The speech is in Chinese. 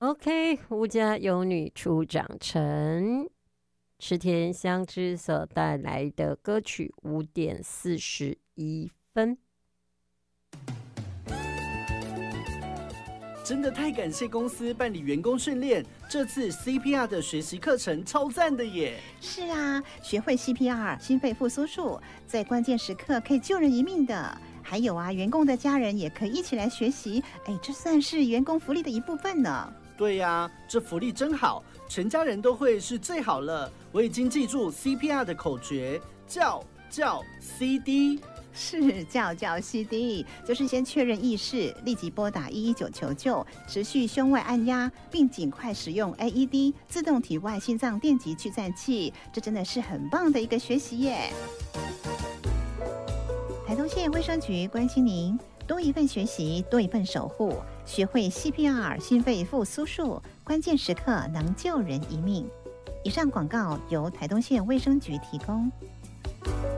OK， 吾家有女初长成，池田香织所带来的歌曲5:41。 真的太感谢公司办理员工训练，这次 CPR 的学习课程超赞的耶！ 是啊，学会 CPR 心肺复苏术，在关键时刻可以救人一命的。还有啊，员工的家人也可以一起来学习，这算是员工福利的一部分呢。 对呀，这福利真好，全家人都会是最好了。我已经记住 CPR 的口诀，叫 CD。 是叫 CD， 就是先确认意识，立即拨打119求救，持续胸外按压，并尽快使用 AED 自动体外心脏电极去暂器。这真的是很棒的一个学习耶！台东县卫生局关心您，多一份学习，多一份守护，学会 CPR 心肺复苏术，关键时刻能救人一命。以上广告由台东县卫生局提供。